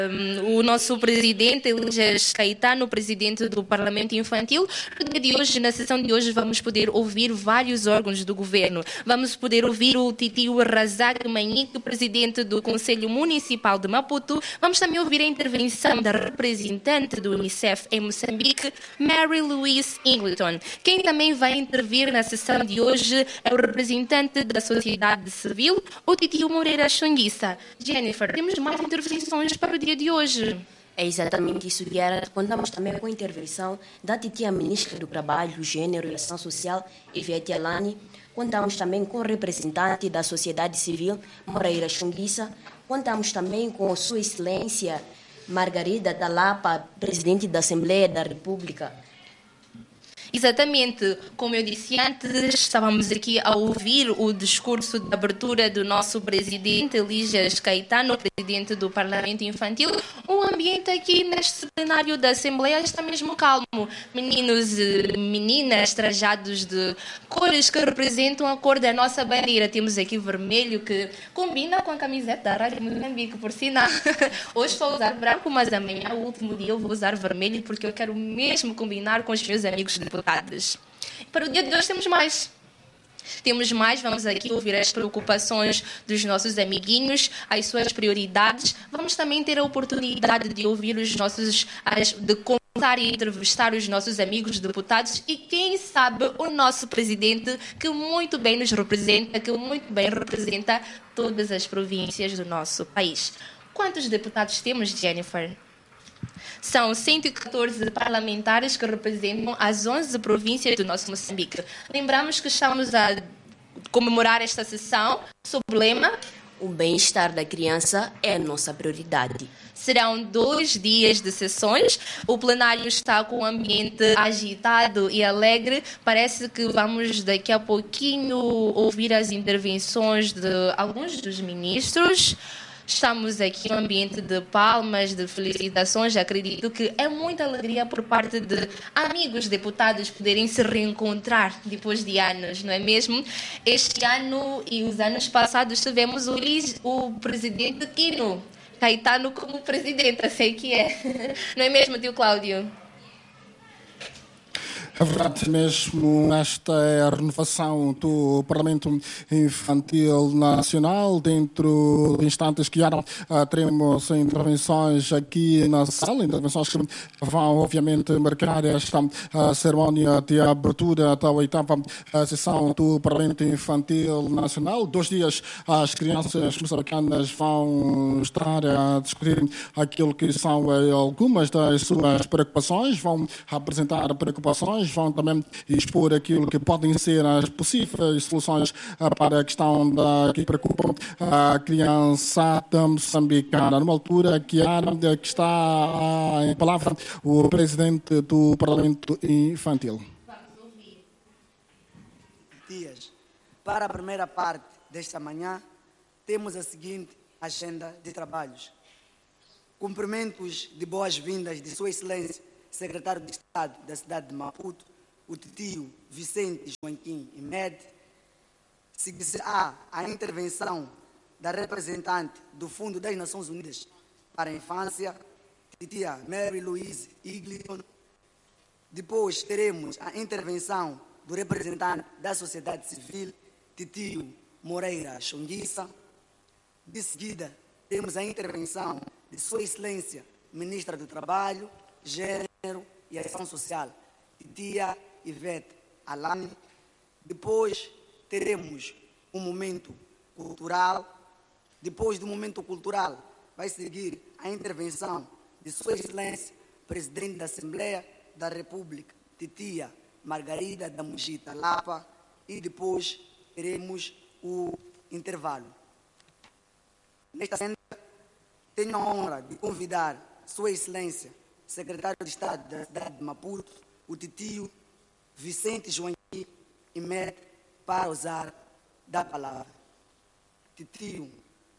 o nosso presidente, Elias Caetano, presidente do Parlamento Infantil. No dia de hoje, na sessão de hoje, vamos poder ouvir vários órgãos do governo. Vamos poder ouvir o Titio Razak Manhique, presidente do Conselho Municipal de Maputo. Vamos também ouvir a intervenção da representante do Unicef em Moçambique, Mary Louise Ingleton. Quem também vai intervir na sessão de hoje é o representante da sociedade civil, o Titio Moreira Xonguissa. Jennifer, temos mais intervenções para o dia de hoje. É exatamente isso, Guiara. Contamos também com a intervenção da titia Ministra do Trabalho, Gênero e Ação Social, Ivete Alani. Contamos também com o representante da sociedade civil, Moreira Xonguissa. Contamos também com Sua Excelência Margarida da Lapa, Presidente da Assembleia da República. Exatamente, como eu disse antes, estávamos aqui a ouvir o discurso de abertura do nosso presidente, Elias Caetano, presidente do Parlamento Infantil. O ambiente aqui neste plenário da Assembleia está mesmo calmo. Meninos e meninas trajados de cores que representam a cor da nossa bandeira. Temos aqui vermelho, que combina com a camiseta da Rádio Moçambique, por sinal. Hoje estou a usar branco, mas amanhã, o último dia, eu vou usar vermelho, porque eu quero mesmo combinar com os meus amigos deputados. Para o dia de hoje temos mais. Vamos aqui ouvir as preocupações dos nossos amiguinhos, as suas prioridades. Vamos também ter a oportunidade de ouvir de contar e entrevistar os nossos amigos deputados e, quem sabe, o nosso presidente, que muito bem nos representa, que muito bem representa todas as províncias do nosso país. Quantos deputados temos, Jennifer? São 114 parlamentares que representam as 11 províncias do nosso Moçambique. Lembramos que estamos a comemorar esta sessão sob o lema: o bem-estar da criança é a nossa prioridade. Serão 2 dias de sessões. O plenário está com um ambiente agitado e alegre. Parece que vamos daqui a pouquinho ouvir as intervenções de alguns dos ministros. Estamos aqui no ambiente de palmas, de felicitações. Acredito que é muita alegria por parte de amigos deputados poderem se reencontrar depois de anos, não é mesmo? Este ano e os anos passados tivemos o presidente Quino Caetano como presidente, sei que é. Não é mesmo, tio Cláudio? É verdade mesmo, esta é a renovação do Parlamento Infantil Nacional. Dentro de instantes que teremos intervenções aqui na sala, intervenções que vão obviamente marcar esta cerimónia de abertura da 8ª sessão do Parlamento Infantil Nacional. 2 dias as crianças moçambicanas vão estar a discutir aquilo que são algumas das suas preocupações, vão apresentar preocupações, vão também expor aquilo que podem ser as possíveis soluções para a questão que preocupa a criançada moçambicana. Numa altura que está em palavra o presidente do Parlamento Infantil. Dias. Para a primeira parte desta manhã, temos a seguinte agenda de trabalhos. Cumprimentos de boas-vindas de Sua Excelência Secretário de Estado da cidade de Maputo, o titio Vicente Joaquim Imed. Seguir-se-á a intervenção da representante do Fundo das Nações Unidas para a Infância, titia Mary Louise Ingleton. Depois teremos a intervenção do representante da sociedade civil, titio Moreira Xonguissa. De seguida, temos a intervenção de Sua Excelência Ministra do Trabalho, Gênero e Ação Social, titia Ivete Alani. Depois teremos um momento cultural. Depois do momento cultural, vai seguir a intervenção de Sua Excelência Presidente da Assembleia da República, titia Margarida da Mugita Lapa. E depois teremos o intervalo. Nesta cena, tenho a honra de convidar Sua Excelência Secretário de Estado da cidade de Maputo, o titio Vicente Joaquim Imed, para usar da palavra. Titio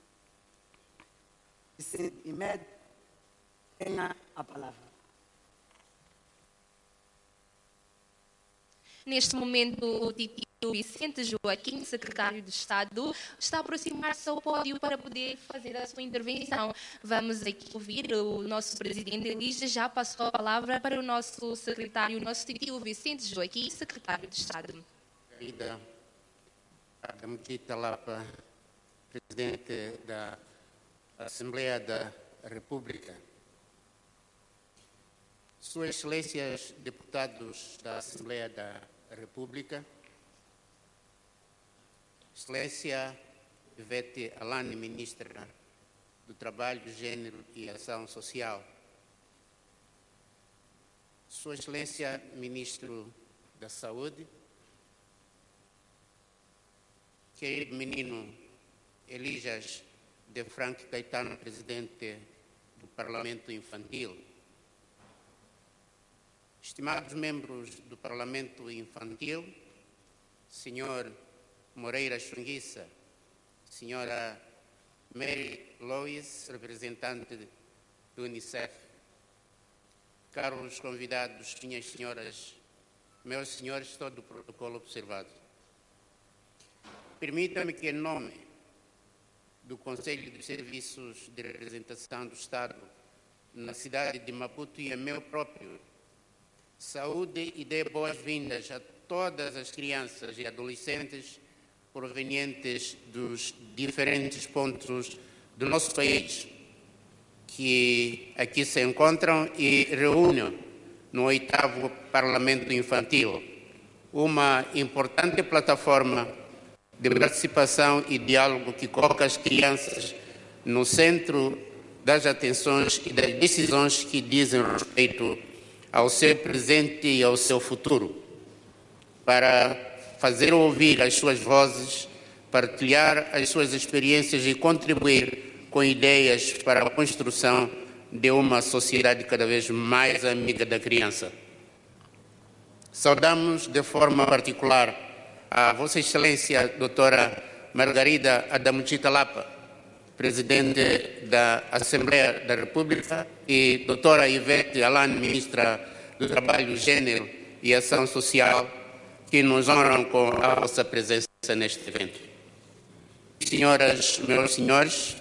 Vicente Imed, tenha a palavra. Neste momento, o titio o Vicente Joaquim, secretário de Estado, está a aproximar-se ao pódio para poder fazer a sua intervenção. Vamos aqui ouvir o nosso presidente Elija, já passou a palavra para o nosso secretário, o nosso tio Vicente Joaquim, secretário de Estado. Querida Adamutita Lapa, presidente da Assembleia da República, Suas Excelências, deputados da Assembleia da República, Excelência Ivete Alane, Ministra do Trabalho, Gênero e Ação Social, Sua Excelência, Ministro da Saúde, querido menino Elijas de Frank Caetano, Presidente do Parlamento Infantil, estimados membros do Parlamento Infantil, Senhor Moreira Chunguissa, Senhora Mary Lois, representante do UNICEF, caros convidados, minhas senhoras, meus senhores, todo o protocolo observado. Permita-me que, em nome do Conselho de Serviços de Representação do Estado na cidade de Maputo e a meu próprio, saúde e dê boas-vindas a todas as crianças e adolescentes provenientes dos diferentes pontos do nosso país, que aqui se encontram e reúnem no 8º Parlamento Infantil, uma importante plataforma de participação e diálogo que coloca as crianças no centro das atenções e das decisões que dizem respeito ao seu presente e ao seu futuro, para fazer ouvir as suas vozes, partilhar as suas experiências e contribuir com ideias para a construção de uma sociedade cada vez mais amiga da criança. Saudamos de forma particular a Vossa Excelência, doutora Margarida Adamutita Lapa, Presidente da Assembleia da República, e doutora Ivete Alane, Ministra do Trabalho, Gênero e Ação Social, que nos honram com a vossa presença neste evento. Senhoras, meus senhores,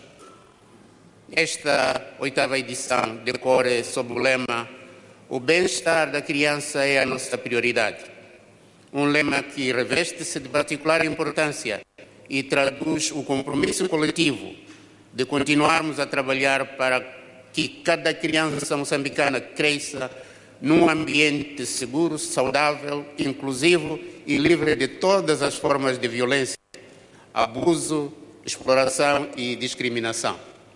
esta 8ª edição decorre sob o lema "O bem-estar da criança é a nossa prioridade", um lema que reveste-se de particular importância e traduz o compromisso coletivo de continuarmos a trabalhar para que cada criança moçambicana cresça num ambiente seguro, saudável, inclusivo e livre de todas as formas de violência, abuso, exploração e discriminação.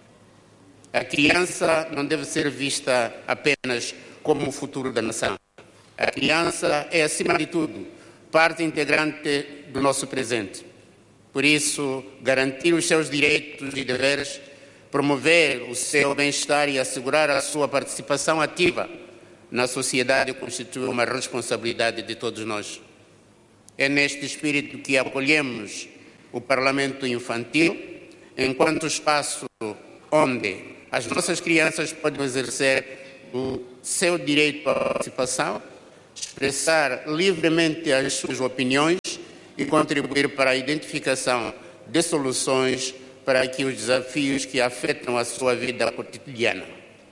A criança não deve ser vista apenas como o futuro da nação. A criança é, acima de tudo, parte integrante do nosso presente. Por isso, garantir os seus direitos e deveres, promover o seu bem-estar e assegurar a sua participação ativa na sociedade constitui uma responsabilidade de todos nós. É neste espírito que acolhemos o Parlamento Infantil enquanto espaço onde as nossas crianças podem exercer o seu direito à participação, expressar livremente as suas opiniões e contribuir para a identificação de soluções para que os desafios que afetam a sua vida cotidiana.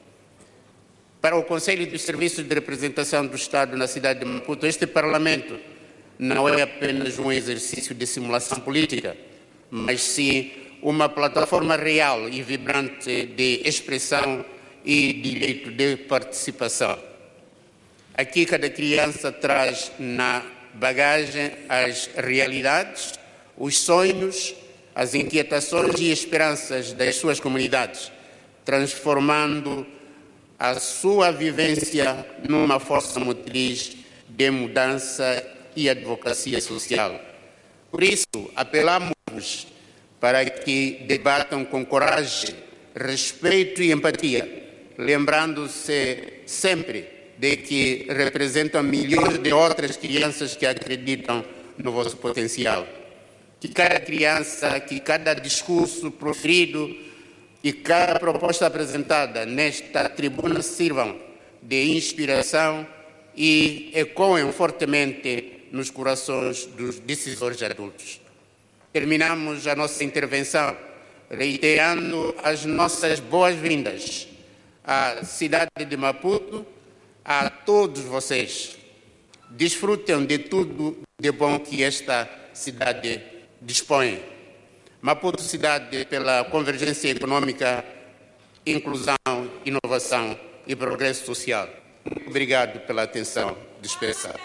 Para o Conselho dos Serviços de Representação do Estado na cidade de Maputo, este Parlamento não é apenas um exercício de simulação política, mas sim uma plataforma real e vibrante de expressão e direito de participação. Aqui cada criança traz na bagagem as realidades, os sonhos, as inquietações e esperanças das suas comunidades, transformando a sua vivência numa força motriz de mudança e advocacia social. Por isso, apelamos para que debatam com coragem, respeito e empatia, lembrando-se sempre de que representam milhões de outras crianças que acreditam no vosso potencial. Que cada criança, que cada discurso proferido e cada proposta apresentada nesta tribuna sirvam de inspiração e ecoem fortemente nos corações dos decisores adultos. Terminamos a nossa intervenção reiterando as nossas boas-vindas à cidade de Maputo, a todos vocês. Desfrutem de tudo de bom que esta cidade dispõe. Maputo, cidade pela convergência econômica, inclusão, inovação e progresso social. Obrigado pela atenção dispensada.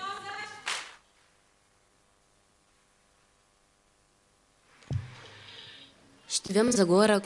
Estivemos agora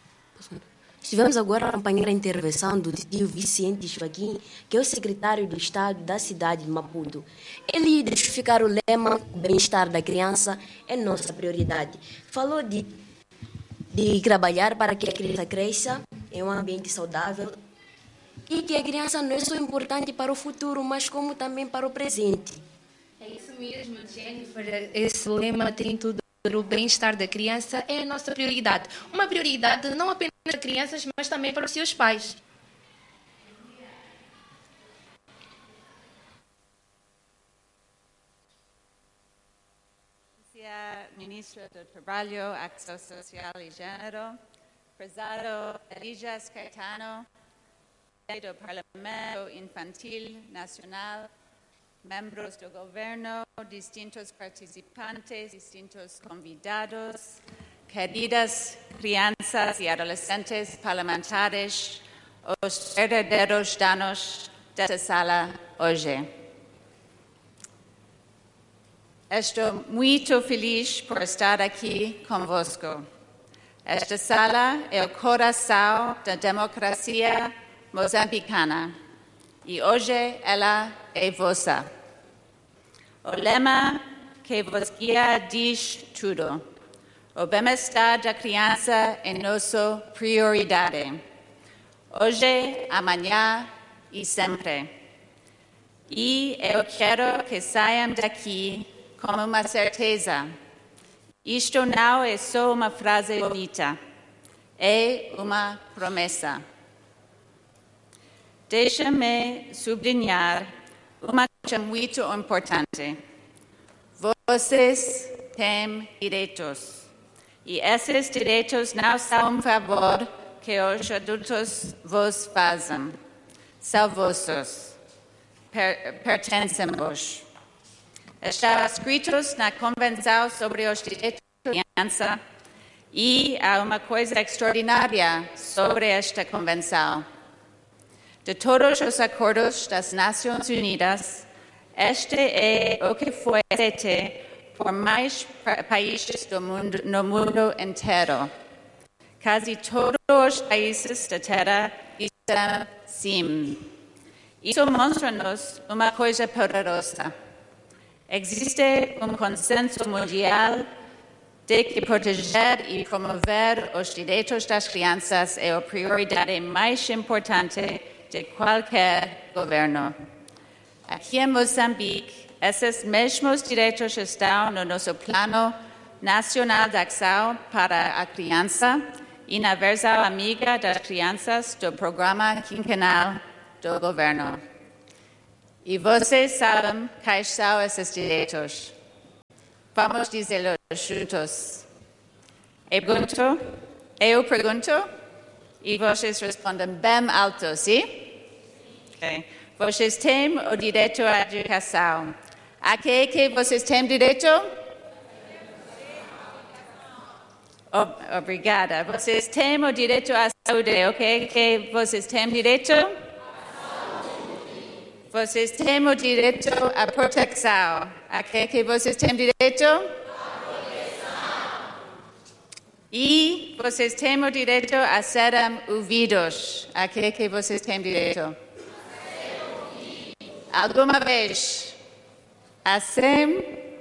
a acompanhar a intervenção do tio Vicente Joaquim, que é o secretário do Estado da cidade de Maputo. Ele justificar o lema bem-estar da criança é nossa prioridade. Falou de trabalhar para que a criança cresça em um ambiente saudável e que a criança não é só importante para o futuro, mas como também para o presente. É isso mesmo, Jennifer. Esse lema tem tudo. O bem-estar da criança é a nossa prioridade. Uma prioridade não apenas para crianças, mas também para os seus pais. Ministro do Trabalho, Ação Social e Gênero, prezado Elías Caetano, do Parlamento Infantil Nacional, membros do governo, distintos participantes, distintos convidados, queridas crianças e adolescentes parlamentares, os verdadeiros donos desta sala hoje. Estou muito feliz por estar aqui convosco. Esta sala é o coração da democracia moçambicana e hoje ela é vossa. O lema que vos guia diz tudo. O bem-estar da criança é nossa prioridade. Hoje, amanhã e sempre. E eu quero que saiam daqui com uma certeza. Isto não é só uma frase bonita. É uma promessa. Deixa-me sublinhar uma coisa muito importante. Vocês têm direitos. E esses direitos não são um favor que os adultos vos fazem. São vossos. Pertencem-vos. Estão escritos na Convenção sobre os Direitos da Criança e há uma coisa extraordinária sobre esta Convenção. De todos os acordos das Nações Unidas, este é o que foi aceito por mais países no mundo inteiro. Quase todos os países da Terra disseram sim. Isso mostra-nos uma coisa poderosa. Existe um consenso mundial de que proteger e promover os direitos das crianças é a prioridade mais importante de qualquer governo. Aqui em Moçambique, esses mesmos direitos estão no nosso Plano Nacional de Ação para a Criança e na versão amiga das crianças do Programa Quinquenal do Governo. E vocês sabem quais são esses direitos. Vamos dizê-los juntos. Eu pergunto e vocês respondem bem alto, sim? Okay. Vocês têm o direito à educação. A que vocês têm direito? Obrigada. Vocês têm o direito à saúde, ok? Que vocês têm direito? Vocês têm o direito à proteção. A que vocês têm direito? E vocês têm o direito a serem ouvidos. A que vocês têm direito? Alguma vez a serem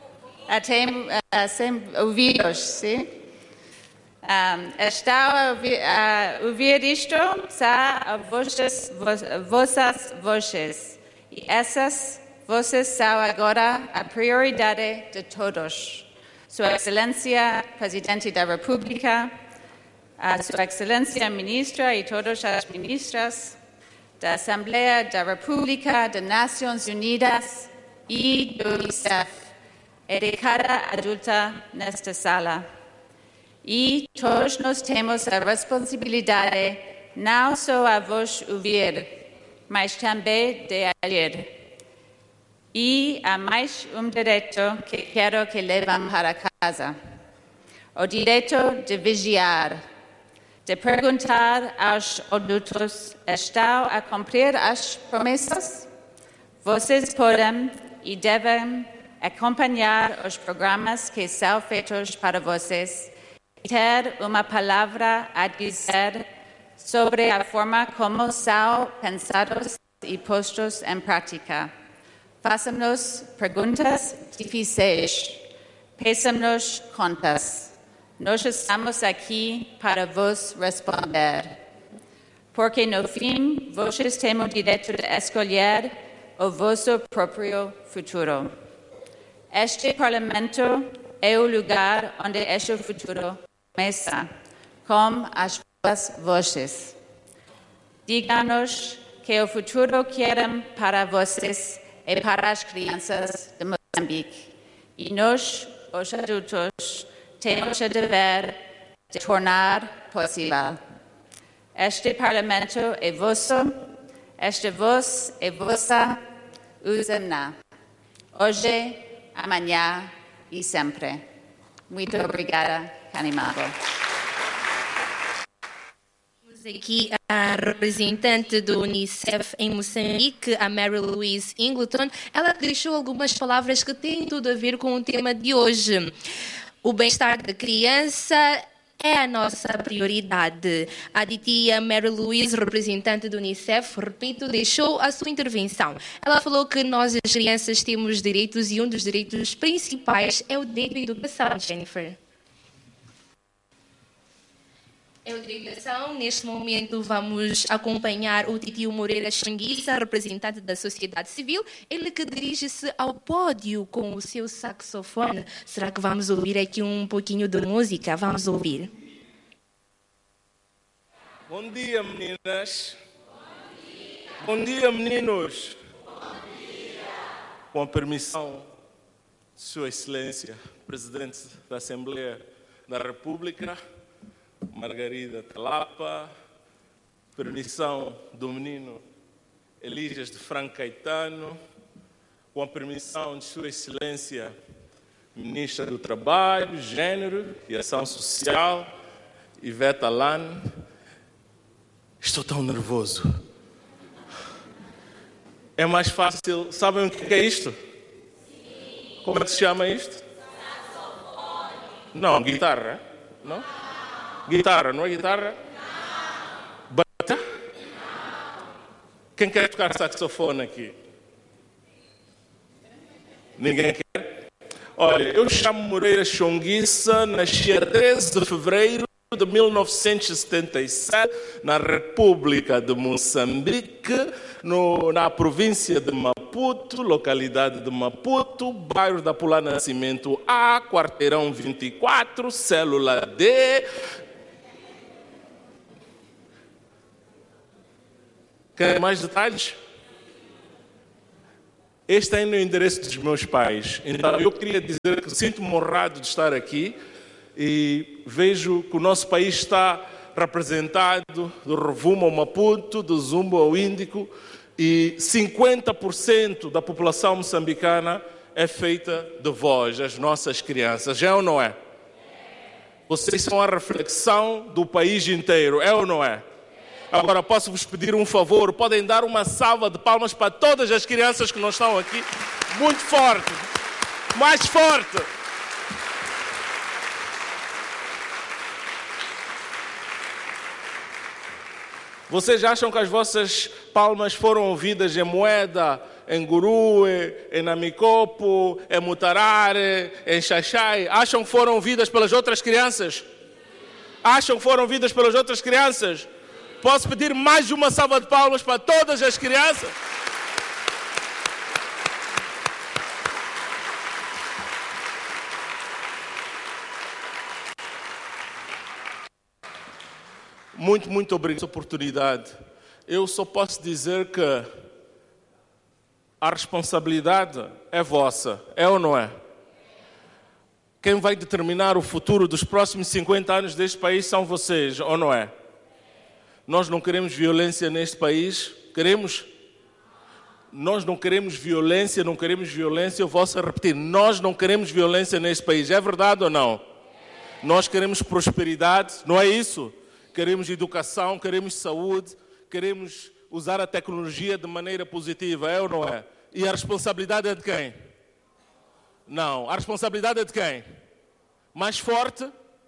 ouvidos, sim? Estão a ouvir isto? São vossas vozes. E essas vozes são agora a prioridade de todos. Sua Excelência, Presidente da República, a Sua Excelência Ministra e todas as ministras da Assembleia da República das Nações Unidas, e do Unicef e de cada adulta nesta sala. E todos nós temos a responsabilidade não só a vos ouvir, mas também de agir. E há mais direito que quero que levem para casa. O direito de vigiar, de perguntar aos adultos: estão a cumprir as promessas? Vocês podem e devem acompanhar os programas que são feitos para vocês e ter uma palavra a dizer sobre a forma como são pensados e postos em prática. Façam-nos perguntas difíceis, peçam-nos contas. Nós estamos aqui para vos responder, porque no fim vocês têm o direito de escolher o vosso próprio futuro. Este Parlamento é o lugar onde este futuro começa, com as suas vozes. Digam-nos que o futuro querem para vocês e para as crianças de Moçambique. E nós, os adultos, temos o dever de tornar possível. Este Parlamento é vosso, esta voz é vossa, usem-na. Hoje, amanhã e sempre. Muito obrigada, Canimabo. Aqui a representante do Unicef em Moçambique, a Mary Louise Ingleton, ela deixou algumas palavras que têm tudo a ver com o tema de hoje. O bem-estar da criança é a nossa prioridade. A titia Mary Louise, representante do Unicef, repito, deixou a sua intervenção. Ela falou que nós, as crianças, temos direitos e um dos direitos principais é o direito à educação, Jennifer. É o direito à educação. Neste momento vamos acompanhar o titio Moreira Xanguissa, representante da sociedade civil, ele que dirige-se ao pódio com o seu saxofone. Será que vamos ouvir aqui um pouquinho de música? Vamos ouvir. Bom dia, meninas. Bom dia, meninos. Bom dia. Com a permissão de Sua Excelência, Presidente da Assembleia da República, Margarida Talapa, permissão do menino Elígias de Franco Caetano, com a permissão de Sua Excelência, Ministra do Trabalho, Gênero e Ação Social, Ivete Alane. Estou tão nervoso. É mais fácil. Sabem o que é isto? Sim. Como é que se chama isto? Saxofone. Não, guitarra. Não? Guitarra, não é guitarra? Não. Bata? Não. Quem quer tocar saxofone aqui? Ninguém quer? Olha, eu chamo Moreira Xanguissa, nasci a 13 de fevereiro de 1977, na República de Moçambique, na província de Maputo, localidade de Maputo, bairro da Pula Nascimento A, quarteirão 24, célula D. Quer mais detalhes? Este é o endereço dos meus pais. Então, eu queria dizer que sinto-me honrado de estar aqui e vejo que o nosso país está representado do Rovuma ao Maputo, do Zumbo ao Índico, e 50% da população moçambicana é feita de vós, as nossas crianças. É ou não é? Vocês são a reflexão do país inteiro, é ou não é? Agora posso vos pedir um favor, podem dar uma salva de palmas para todas as crianças que não estão aqui, muito forte, mais forte. Vocês acham que as vossas palmas foram ouvidas em Moeda, em Gurue, em Namicopo, em Mutarare, em Xaxai? Acham que foram ouvidas pelas outras crianças? Acham que foram ouvidas pelas outras crianças? Posso pedir mais uma salva de palmas para todas as crianças? Muito obrigado pela oportunidade. Eu só posso dizer que a responsabilidade é vossa, é ou não é? Quem vai determinar o futuro dos próximos 50 anos deste país são vocês, ou não é? Nós não queremos violência neste país, queremos? Nós não queremos violência, eu volto a repetir, nós não queremos violência neste país, é verdade ou não? Nós queremos prosperidade, não é isso? Queremos educação, queremos saúde, queremos usar a tecnologia de maneira positiva, é ou não é? E a responsabilidade é de quem? Não, a responsabilidade é de quem? Mais forte?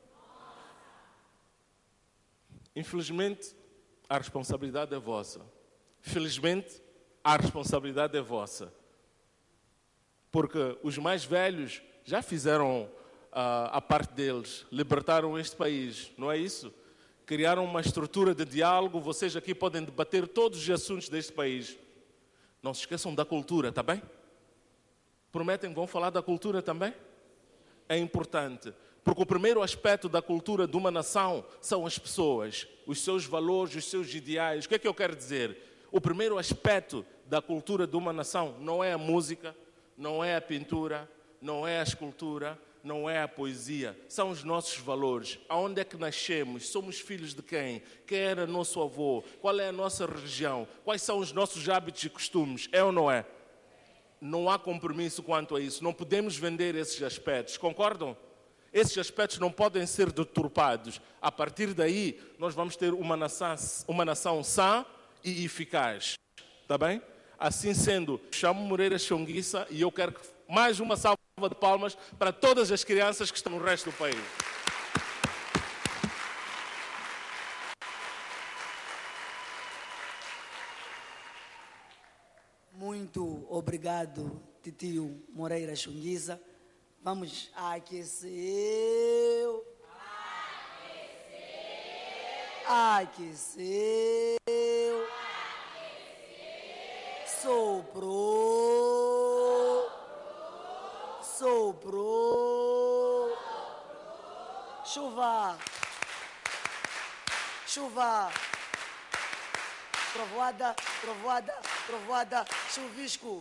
Infelizmente, a responsabilidade é vossa. Felizmente, a responsabilidade é vossa. Porque os mais velhos já fizeram a parte deles, libertaram este país, não é isso? Criaram uma estrutura de diálogo, vocês aqui podem debater todos os assuntos deste país. Não se esqueçam da cultura, tá bem? Prometem que vão falar da cultura também? É importante, porque o primeiro aspecto da cultura de uma nação são as pessoas, os seus valores, os seus ideais. O que é que eu quero dizer? O primeiro aspecto da cultura de uma nação não é a música, não é a pintura, não é a escultura, não é a poesia, são os nossos valores. Aonde é que nascemos? Somos filhos de quem? Quem era nosso avô? Qual é a nossa religião? Quais são os nossos hábitos e costumes? É ou não é? Não há compromisso quanto a isso. Não podemos vender esses aspectos. Concordam? Esses aspectos não podem ser deturpados. A partir daí, nós vamos ter uma nação sã e eficaz. Está bem? Assim sendo, chamo Moreira Xonguissa e eu quero mais uma salva de palmas para todas as crianças que estão no resto do país. Muito obrigado, titio Moreira Xonguissa. Vamos aquecer. Aqueceu. Soprou. Soprou. Chuva. Chuva. Trovoada, trovoada, trovoada, chuvisco.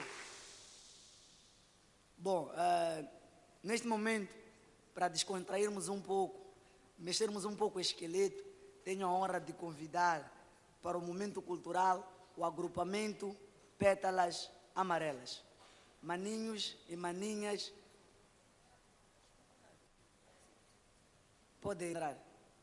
Bom, neste momento, para descontrairmos um pouco, mexermos um pouco o esqueleto, tenho a honra de convidar para o momento cultural o agrupamento Pétalas Amarelas. Maninhos e maninhas, podem entrar.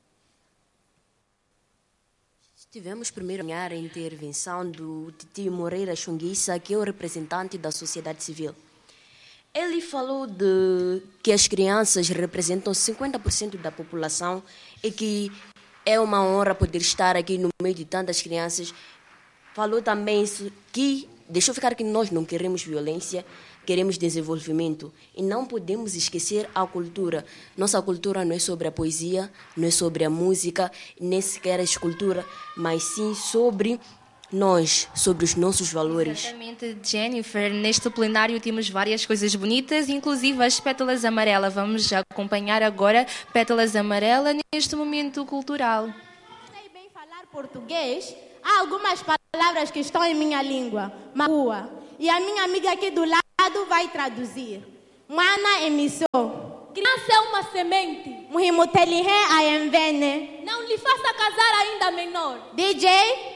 Tivemos primeiro a intervenção do titio Moreira Xonguissa, que é o representante da sociedade civil. Ele falou de que as crianças representam 50% da população e que é uma honra poder estar aqui no meio de tantas crianças. Falou também que, deixou ficar que nós não queremos violência, queremos desenvolvimento e não podemos esquecer a cultura. Nossa cultura não é sobre a poesia, não é sobre a música, nem sequer a escultura, mas sim sobre nós, sobre os nossos valores. Exatamente, Jennifer. Neste plenário temos várias coisas bonitas, inclusive as Pétalas Amarelas. Vamos acompanhar agora Pétalas Amarelas neste momento cultural. Não sei bem falar português. Há algumas palavras que estão em minha língua, Makua. E a minha amiga aqui do lado vai traduzir. Mwana emissou. Criança é uma semente. Muhimutelihe aemvene. Não lhe faça casar ainda menor. DJ